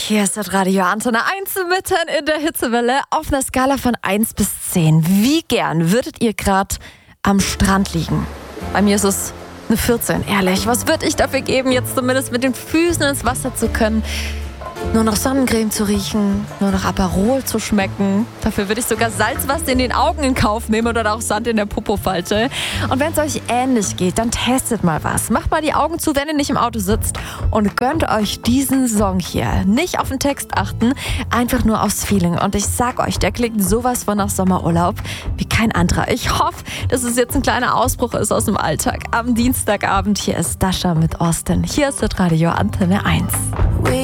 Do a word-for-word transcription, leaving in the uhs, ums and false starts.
Hier ist das Radio Antenne eins mitten in der Hitzewelle auf einer Skala von eins bis zehn. Wie gern würdet ihr gerade am Strand liegen? Bei mir ist es eine vierzehn. Ehrlich, was würde ich dafür geben, jetzt zumindest mit den Füßen ins Wasser zu können? Nur noch Sonnencreme zu riechen, nur noch Aperol zu schmecken. Dafür würde ich sogar Salzwasser in den Augen in Kauf nehmen oder auch Sand in der Popofalte. Und wenn es euch ähnlich geht, dann testet mal was. Macht mal die Augen zu, wenn ihr nicht im Auto sitzt und gönnt euch diesen Song hier. Nicht auf den Text achten, einfach nur aufs Feeling. Und ich sag euch, der klingt sowas von nach Sommerurlaub wie kein anderer. Ich hoffe, dass es jetzt ein kleiner Ausbruch ist aus dem Alltag. Am Dienstagabend, hier ist Dasha mit Austin. Hier ist das Radio Antenne eins.